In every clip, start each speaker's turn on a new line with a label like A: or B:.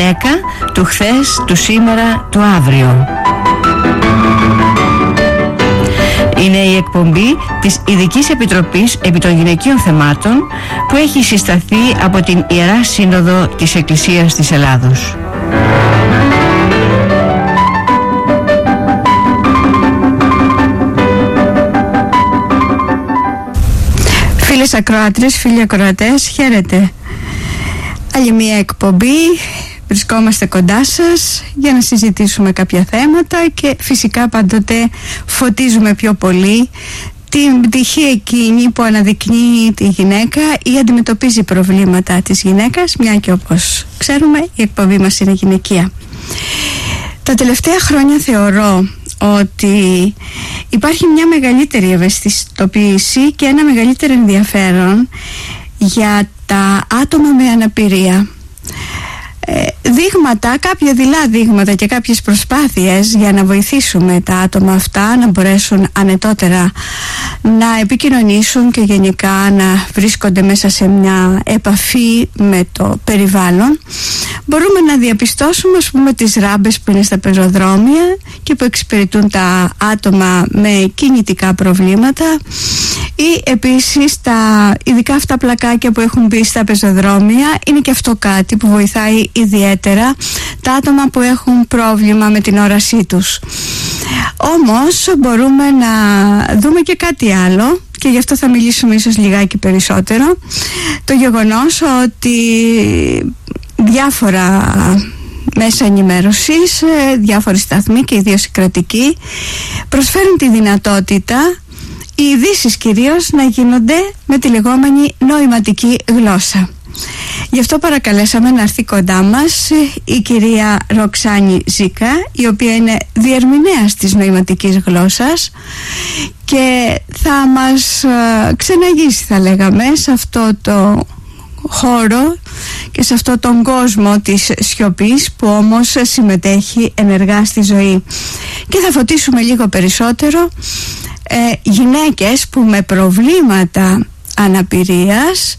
A: γυναίκα, του χθες, του σήμερα, του αύριο. Είναι η εκπομπή της Ειδικής Επιτροπής επί των Γυναικείων Θεμάτων που έχει συσταθεί από την Ιερά Σύνοδο της Εκκλησίας της Ελλάδος.
B: Φίλες ακροάτρες, φίλοι ακροατές, χαίρετε. Άλλη μια εκπομπή. Βρισκόμαστε κοντά σας για να συζητήσουμε κάποια θέματα και φυσικά πάντοτε φωτίζουμε πιο πολύ την πτυχή εκείνη που αναδεικνύει τη γυναίκα ή αντιμετωπίζει προβλήματα της γυναίκας, μια και όπως ξέρουμε η εκπομπή μας είναι γυναικεία. Τα τελευταία χρόνια θεωρώ ότι υπάρχει μια μεγαλύτερη ευαισθητοποίηση και ένα μεγαλύτερο ενδιαφέρον για τα άτομα με αναπηρία. Δείγματα, κάποια δειλά δείγματα και κάποιες προσπάθειες για να βοηθήσουμε τα άτομα αυτά να μπορέσουν ανετότερα να επικοινωνήσουν και γενικά να βρίσκονται μέσα σε μια επαφή με το περιβάλλον. Μπορούμε να διαπιστώσουμε, ας πούμε, τις ράμπες που είναι στα πεζοδρόμια και που εξυπηρετούν τα άτομα με κινητικά προβλήματα, ή επίσης τα ειδικά αυτά πλακάκια που έχουν μπει στα πεζοδρόμια. Είναι και αυτό κάτι που βοηθάει ιδιαίτερα τα άτομα που έχουν πρόβλημα με την όρασή τους. Όμως μπορούμε να δούμε και κάτι άλλο και γι' αυτό θα μιλήσουμε ίσως λιγάκι περισσότερο. Το γεγονός ότι διάφορα μέσα ενημέρωσης, διάφοροι σταθμοί και ιδίως οι κρατικοί προσφέρουν τη δυνατότητα οι ειδήσεις κυρίως να γίνονται με τη λεγόμενη νοηματική γλώσσα. Γι' αυτό παρακαλέσαμε να έρθει κοντά μας η κυρία Ροξάνη Ζίκα, η οποία είναι διερμηνέας της νοηματικής γλώσσας και θα μας ξεναγήσει, θα λέγαμε, σε αυτό το χώρο και σε αυτό τον κόσμο της σιωπής που όμως συμμετέχει ενεργά στη ζωή. Και θα φωτίσουμε λίγο περισσότερο γυναίκες που με προβλήματα αναπηρίας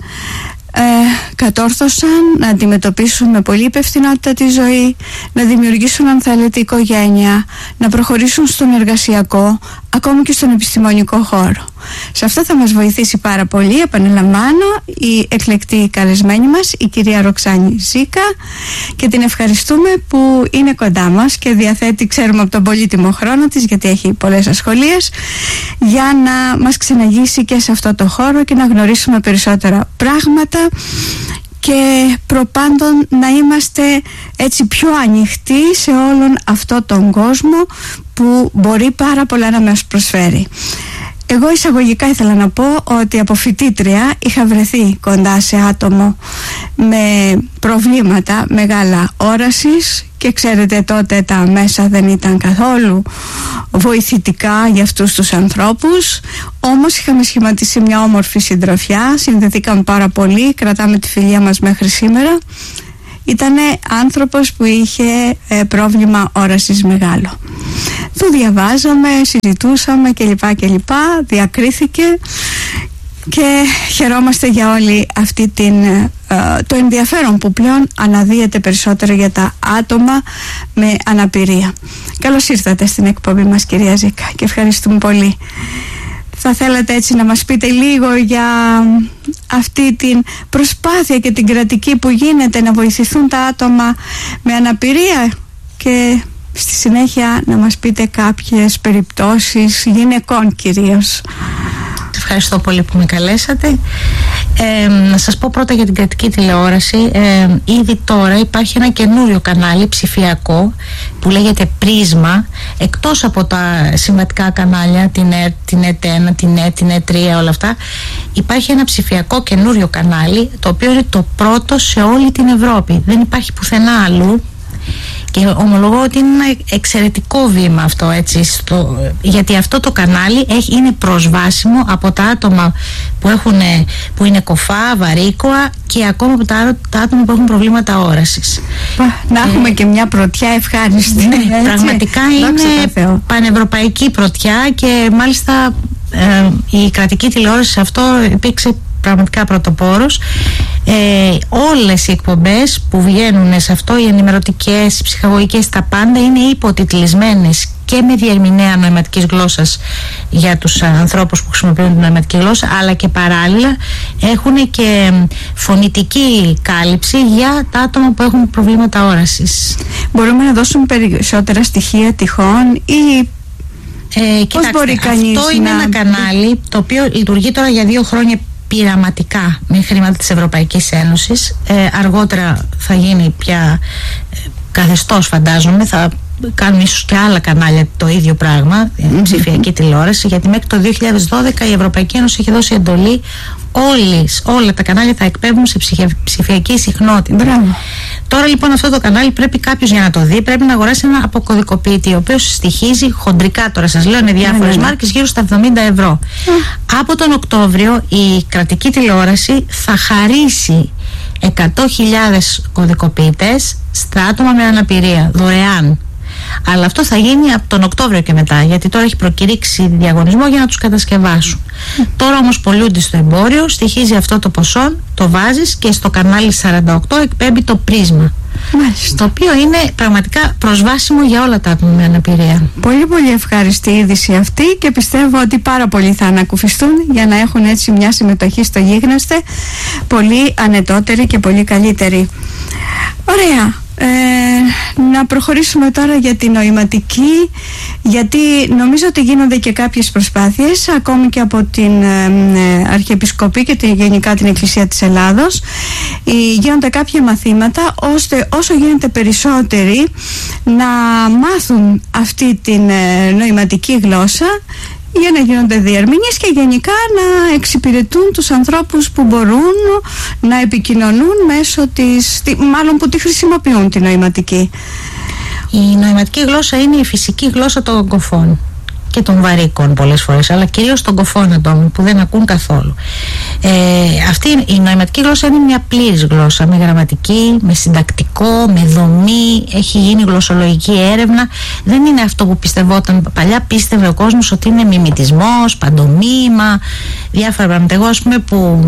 B: κατόρθωσαν να αντιμετωπίσουν με πολύ υπευθυνότητα τη ζωή, να δημιουργήσουν, αν θέλετε, οικογένεια, να προχωρήσουν στον εργασιακό, ακόμη και στον επιστημονικό χώρο. Σε αυτό θα μας βοηθήσει πάρα πολύ, επαναλαμβάνω, η εκλεκτή καλεσμένη μας, η κυρία Ροξάνη Ζίκα, και την ευχαριστούμε που είναι κοντά μας και διαθέτει, ξέρουμε, από τον πολύτιμο χρόνο της, γιατί έχει πολλές ασχολίες, για να μας ξεναγήσει και σε αυτό το χώρο και να γνωρίσουμε περισσότερα πράγματα και προπάντων να είμαστε έτσι πιο ανοιχτοί σε όλον αυτό τον κόσμο που μπορεί πάρα πολλά να μας προσφέρει. Εγώ εισαγωγικά ήθελα να πω ότι από φοιτήτρια είχα βρεθεί κοντά σε άτομο με προβλήματα μεγάλα όρασης και ξέρετε, τότε τα μέσα δεν ήταν καθόλου βοηθητικά για αυτούς τους ανθρώπους. Όμως είχαμε σχηματίσει μια όμορφη συντροφιά, συνδεθήκαμε πάρα πολύ, κρατάμε τη φιλία μας μέχρι σήμερα. Ήτανε άνθρωπος που είχε πρόβλημα όρασης μεγάλο. Το διαβάζαμε, συζητούσαμε κλπ. Διακρίθηκε και χαιρόμαστε για όλη αυτή το ενδιαφέρον που πλέον αναδύεται περισσότερο για τα άτομα με αναπηρία. Καλώς ήρθατε στην εκπομπή μας, κυρία Ζίκα, και ευχαριστούμε πολύ. Θα θέλατε έτσι να μας πείτε λίγο για αυτή την προσπάθεια και την κρατική που γίνεται να βοηθηθούν τα άτομα με αναπηρία και στη συνέχεια να μας πείτε κάποιες περιπτώσεις γυναικών κυρίως.
C: Ευχαριστώ πολύ που με καλέσατε. Να σας πω πρώτα για την κρατική τηλεόραση. Ήδη τώρα υπάρχει ένα καινούριο κανάλι ψηφιακό που λέγεται Πρίσμα, εκτός από τα συμβατικά κανάλια, την ΕΤ1, την ΕΤ3, όλα αυτά. Υπάρχει ένα ψηφιακό καινούριο κανάλι, το οποίο είναι το πρώτο σε όλη την Ευρώπη. Δεν υπάρχει πουθενά αλλού. Και ομολογώ ότι είναι ένα εξαιρετικό βήμα αυτό, έτσι, γιατί αυτό το κανάλι είναι προσβάσιμο από τα άτομα που είναι κοφά, βαρύκοα και ακόμα από τα άτομα που έχουν προβλήματα όρασης.
B: Να έχουμε και μια πρωτιά ευχάριστη.
C: Ναι, πραγματικά είναι πανευρωπαϊκή πρωτιά και μάλιστα η κρατική τηλεόραση σε αυτό υπήρξε πραγματικά πρωτοπόρος. Όλες οι εκπομπές που βγαίνουν σε αυτό, οι ενημερωτικές, οι ψυχαγωγικές, τα πάντα είναι υποτιτλισμένες και με διερμηνέα νοηματικής γλώσσας για τους ανθρώπους που χρησιμοποιούν την νοηματική γλώσσα, αλλά και παράλληλα έχουν και φωνητική κάλυψη για τα άτομα που έχουν προβλήματα όρασης.
B: Μπορούμε να δώσουμε περισσότερα στοιχεία τυχόν ή πώς μπορεί κανείς
C: αυτό είναι ένα κανάλι το οποίο λειτουργεί τώρα για 2 χρόνια πειραματικά με χρήματα της Ευρωπαϊκής Ένωσης. Αργότερα θα γίνει πια καθεστώς, φαντάζομαι, θα κάνουν ίσως και άλλα κανάλια το ίδιο πράγμα, ψηφιακή τηλεόραση, γιατί μέχρι το 2012 η Ευρωπαϊκή Ένωση έχει δώσει εντολή όλα τα κανάλια θα εκπέμπουν σε ψηφιακή συχνότητα.
B: Μπράβο.
C: Τώρα λοιπόν αυτό το κανάλι πρέπει κάποιος, για να το δει, πρέπει να αγοράσει ένα αποκωδικοποιητή, ο οποίος στοιχίζει χοντρικά, τώρα σας λέω, είναι διάφορες μάρκες, γύρω στα 70 ευρώ. Από τον Οκτώβριο η κρατική τηλεόραση θα χαρίσει 100.000 κωδικοποιητές στα άτομα με αναπηρία, δωρεάν. Αλλά αυτό θα γίνει από τον Οκτώβριο και μετά, γιατί τώρα έχει προκηρύξει διαγωνισμό για να τους κατασκευάσουν. Τώρα όμως πωλούνται στο εμπόριο, στοιχίζει αυτό το ποσό, το βάζεις και στο κανάλι 48 εκπέμπει το πρίσμα. Το οποίο είναι πραγματικά προσβάσιμο για όλα τα άτομα με αναπηρία.
B: Πολύ πολύ ευχαριστή είδηση αυτή και πιστεύω ότι πάρα πολλοί θα ανακουφιστούν για να έχουν έτσι μια συμμετοχή στο Γίγνεσθε πολύ ανετότερη και πολύ καλύτερη. Ωραία. Να προχωρήσουμε τώρα για την νοηματική, γιατί νομίζω ότι γίνονται και κάποιες προσπάθειες ακόμη και από την Αρχιεπισκοπή και γενικά την Εκκλησία της Ελλάδος. Γίνονται κάποια μαθήματα ώστε όσο γίνεται περισσότεροι να μάθουν αυτή την νοηματική γλώσσα, για να γίνονται διερμηνείς και γενικά να εξυπηρετούν τους ανθρώπους που μπορούν να επικοινωνούν μέσω μάλλον που τη χρησιμοποιούν τη νοηματική.
C: Η νοηματική γλώσσα είναι η φυσική γλώσσα των ογκοφών και των βαρύκων πολλές φορές, αλλά κυρίως των κοφών ατόμων που δεν ακούν καθόλου. Αυτή η νοηματική γλώσσα είναι μια πλήρης γλώσσα, με γραμματική, με συντακτικό, με δομή, έχει γίνει γλωσσολογική έρευνα. Δεν είναι αυτό που πιστευόταν παλιά. Πίστευε ο κόσμος ότι είναι μιμητισμός, παντομήμα, διάφορα πράγματα. Εγώ, ας πούμε, που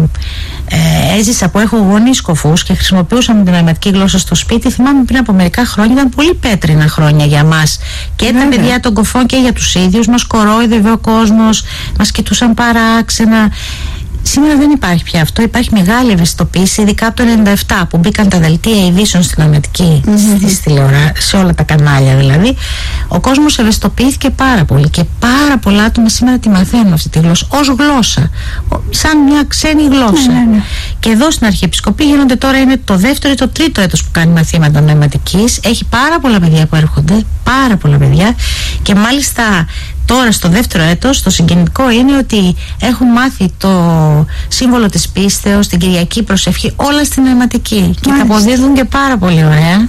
C: έζησα, που έχω γονείς κοφούς και χρησιμοποιούσαμε την νοηματική γλώσσα στο σπίτι, θυμάμαι πριν από μερικά χρόνια ήταν πολύ πέτρινα χρόνια για μας και τα παιδιά των κοφών και για τους ίδιους. Μας κορόιδευε ο κόσμος, μας κοιτούσαν παράξενα. Σήμερα δεν υπάρχει πια αυτό. Υπάρχει μεγάλη ευαισθητοποίηση, ειδικά από το 1997 που μπήκαν τα δελτία ειδήσεων στην νοηματική, στις τηλεοράσεις, σε όλα τα κανάλια δηλαδή. Ο κόσμος ευαισθητοποιήθηκε πάρα πολύ και πάρα πολλά άτομα σήμερα τη μαθαίνουν αυτή τη γλώσσα ως γλώσσα, σαν μια ξένη γλώσσα. Και εδώ στην Αρχιεπισκοπή γίνονται τώρα, είναι το 2ο ή το 3ο έτος που κάνει μαθήματα νοηματικής. Έχει πάρα πολλά παιδιά που έρχονται, πάρα πολλά παιδιά, και μάλιστα τώρα στο 2ο έτος το συγκινητικό είναι ότι έχουν μάθει το σύμβολο της πίστεως, την Κυριακή προσευχή, όλα στην νοηματική. Και τα αποδίδουν και πάρα πολύ ωραία.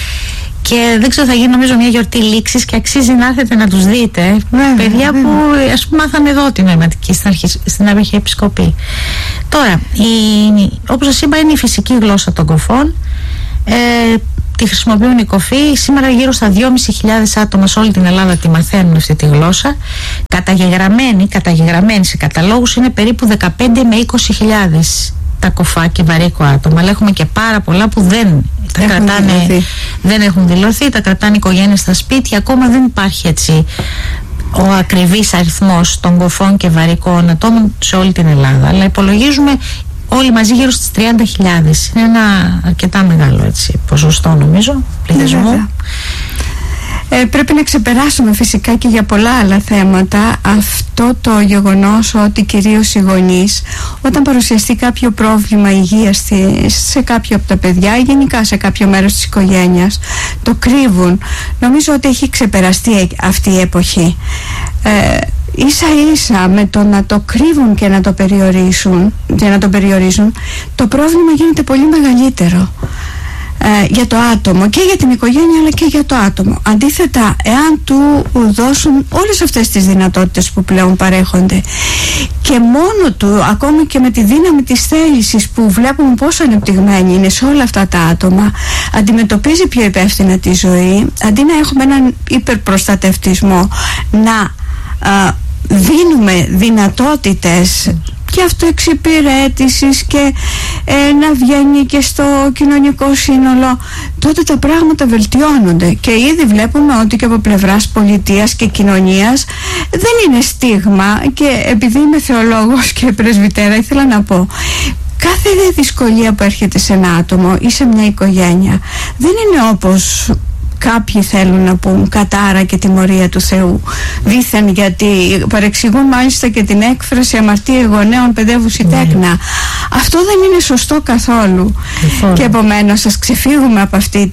C: Και δεν ξέρω, θα γίνει νομίζω μια γιορτή λήξης και αξίζει να έρθετε να τους δείτε. Παιδιά που ας πούμε μάθανε εδώ τη νοηματική στην Αρχιεπισκοπή. Τώρα, όπως σας είπα, είναι η φυσική γλώσσα των κοφών. Τη χρησιμοποιούν οι κοφοί. Σήμερα γύρω στα 2.500 άτομα σε όλη την Ελλάδα τη μαθαίνουν αυτή τη γλώσσα. Καταγεγραμμένοι σε καταλόγους είναι περίπου 15 με 20.000 τα κοφά και βαρύκο άτομα. Αλλά έχουμε και πάρα πολλά που δεν έχουν δηλωθεί, τα κρατάνε οικογένειες στα σπίτια. Ακόμα δεν υπάρχει έτσι ο ακριβής αριθμός των κοφών και βαρύκων ατόμων σε όλη την Ελλάδα. Αλλά υπολογίζουμε όλοι μαζί γύρω στις 30.000. Είναι ένα αρκετά μεγάλο ποσοστό, νομίζω, πληθυσμού.
B: Πρέπει να ξεπεράσουμε φυσικά και για πολλά άλλα θέματα αυτό το γεγονός ότι κυρίως οι γονείς, όταν παρουσιαστεί κάποιο πρόβλημα υγείας σε κάποιο από τα παιδιά ή γενικά σε κάποιο μέρος της οικογένειας, το κρύβουν. Νομίζω ότι έχει ξεπεραστεί αυτή η εποχή. Ίσα ίσα με το να το κρύβουν και να το περιορίζουν, το πρόβλημα γίνεται πολύ μεγαλύτερο για το άτομο και για την οικογένεια, αλλά και για το άτομο. Αντίθετα, εάν του δώσουν όλες αυτές τις δυνατότητες που πλέον παρέχονται και μόνο του, ακόμη και με τη δύναμη της θέλησης που βλέπουμε πόσο ανεπτυγμένη είναι σε όλα αυτά τα άτομα, αντιμετωπίζει πιο υπεύθυνα τη ζωή, αντί να έχουμε έναν υπερπροστατευτισμό, να δίνουμε δυνατότητες και αυτοεξυπηρέτησης και να βγαίνει και στο κοινωνικό σύνολο, τότε τα πράγματα βελτιώνονται και ήδη βλέπουμε ότι και από πλευράς πολιτείας και κοινωνίας δεν είναι στίγμα. Και επειδή είμαι θεολόγος και πρεσβυτέρα, ήθελα να πω, κάθε δυσκολία που έρχεται σε ένα άτομο ή σε μια οικογένεια δεν είναι όπως κάποιοι θέλουν να πούν κατάρα και τιμωρία του Θεού δήθεν, γιατί παρεξηγούν μάλιστα και την έκφραση αμαρτία γονέων παιδεύουσι τέκνα. Αυτό δεν είναι σωστό καθόλου. Και επομένως ας ξεφύγουμε από αυτή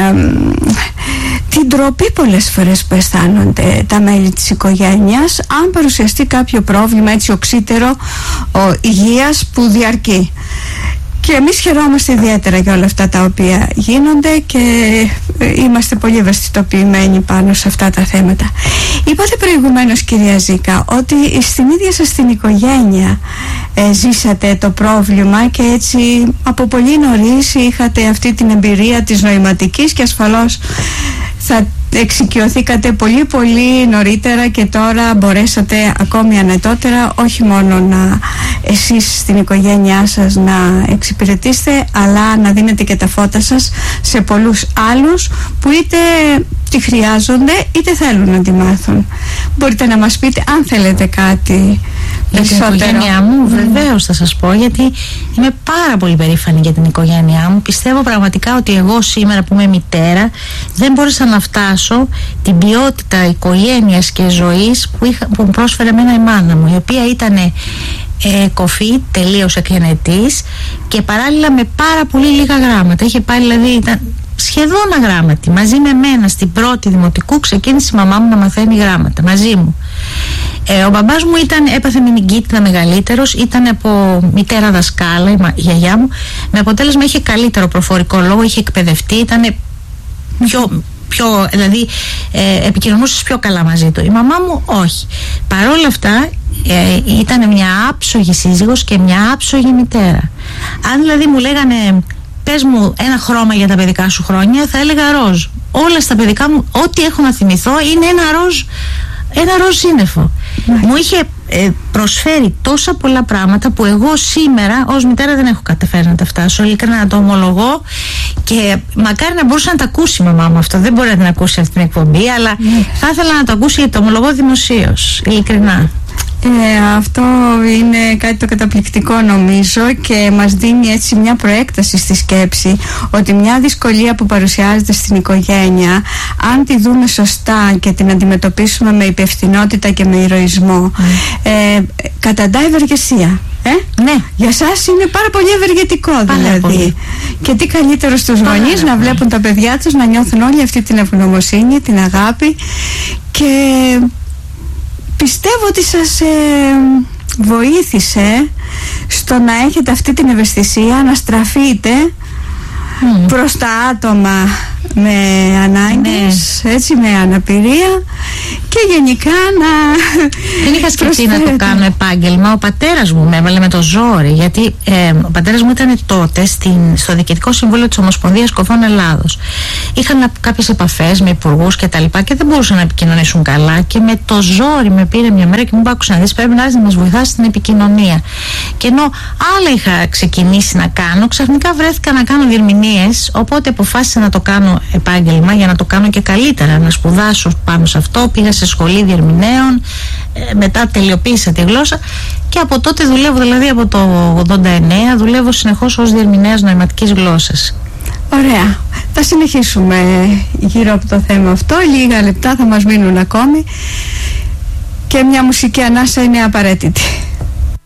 B: την ντροπή πολλές φορές που αισθάνονται τα μέλη της οικογένειας αν παρουσιαστεί κάποιο πρόβλημα έτσι οξύτερο υγείας που διαρκεί. Και εμείς χαιρόμαστε ιδιαίτερα για όλα αυτά τα οποία γίνονται και είμαστε πολύ ευαισθητοποιημένοι πάνω σε αυτά τα θέματα. Είπατε προηγουμένως, κυρία Ζήκα, ότι στην ίδια σας την οικογένεια ζήσατε το πρόβλημα και έτσι από πολύ νωρίς είχατε αυτή την εμπειρία της νοηματικής και ασφαλώς θα εξοικειωθήκατε πολύ πολύ νωρίτερα και τώρα μπορέσατε ακόμη ανετότερα όχι μόνο εσείς στην οικογένειά σας να εξυπηρετήσετε, αλλά να δίνετε και τα φώτα σας σε πολλούς άλλους που είτε τη χρειάζονται είτε θέλουν να τη μάθουν. Μπορείτε να μας πείτε αν θέλετε κάτι περισσότερο?
C: Για την οικογένειά μου βεβαίως θα σας πω, γιατί είμαι πάρα πολύ περήφανη για την οικογένειά μου. Πιστεύω πραγματικά ότι εγώ σήμερα που είμαι μητέρα δεν μπόρεσα να φτάσω την ποιότητα οικογένειας και ζωής που μου πρόσφερε εμένα η μάνα μου, η οποία ήταν κοφή, τελείως εκγενετής και παράλληλα με πάρα πολύ λίγα γράμματα. Είχε πάει, δηλαδή ήταν σχεδόν αγράμματη. Μαζί με μένα στην πρώτη δημοτικού ξεκίνησε η μαμά μου να μαθαίνει γράμματα μαζί μου. Ο μπαμπάς μου έπαθε μηνυγκίτιδα μεγαλύτερος, ήταν από μητέρα δασκάλα, η γιαγιά μου, με αποτέλεσμα είχε καλύτερο προφορικό λόγο, είχε εκπαιδευτεί, ήταν δηλαδή επικοινωνούσες πιο καλά μαζί του. Η μαμά μου όχι. Παρόλα αυτά ήταν μια άψογη σύζυγος και μια άψογη μητέρα. Αν δηλαδή μου λέγανε πες μου ένα χρώμα για τα παιδικά σου χρόνια, θα έλεγα ροζ. Όλα στα παιδικά μου, ό,τι έχω να θυμηθώ είναι ένα ροζ σύννεφο. Μου είχε προσφέρει τόσα πολλά πράγματα που εγώ σήμερα ως μητέρα δεν έχω καταφέρει να τα φτάσω, ειλικρινά να το ομολογώ, και μακάρι να μπορούσε να τα ακούσει η μαμά μου αυτό. Δεν μπορεί να την ακούσει αυτή την εκπομπή, αλλά θα ήθελα να το ακούσει, γιατί το ομολογώ δημοσίως, ειλικρινά.
B: Αυτό είναι κάτι το καταπληκτικό νομίζω και μας δίνει έτσι μια προέκταση στη σκέψη ότι μια δυσκολία που παρουσιάζεται στην οικογένεια, αν τη δούμε σωστά και την αντιμετωπίσουμε με υπευθυνότητα και με ηρωισμό, καταντά ευεργεσία. Ναι. Για σας είναι πάρα πολύ ευεργετικό δηλαδή. Πολύ. Και τι καλύτερο στους γονείς να βλέπουν τα παιδιά τους να νιώθουν όλη αυτή την ευγνωμοσύνη, την αγάπη, και πιστεύω ότι σας βοήθησε στο να έχετε αυτή την ευαισθησία, να στραφείτε προς τα άτομα με ανάγκες, έτσι, με αναπηρία, και γενικά να...
C: Δεν είχα σκεφτεί να το κάνω επάγγελμα. Ο πατέρας μου με έβαλε με το ζόρι, γιατί ο πατέρας μου ήταν τότε στο Διοικητικό Συμβούλιο της Ομοσπονδίας Κοφών Ελλάδος. Είχαν κάποιες επαφές με υπουργούς και τα λοιπά και δεν μπορούσαν να επικοινωνήσουν καλά, και με το ζόρι με πήρε μια μέρα και μου είπε: άκουσα να δεις, πρέπει να έρθεις να μας βοηθάς στην επικοινωνία. Και ενώ άλλα είχα ξεκινήσει να κάνω, ξαφνικά βρέθηκα να κάνω διερμηνίες, οπότε αποφάσισα να το κάνω επάγγελμα για να το κάνω και καλύτερα, να σπουδάσω πάνω σε αυτό. Πήγα σε σχολή διερμηνέων, μετά τελειοποίησα τη γλώσσα και από τότε δουλεύω, δηλαδή από το 89 δουλεύω συνεχώς ως διερμηνέας νοηματικής γλώσσας.
B: Ωραία. Θα συνεχίσουμε γύρω από το θέμα αυτό. Λίγα λεπτά θα μας μείνουν ακόμη και μια μουσική ανάσα είναι απαραίτητη.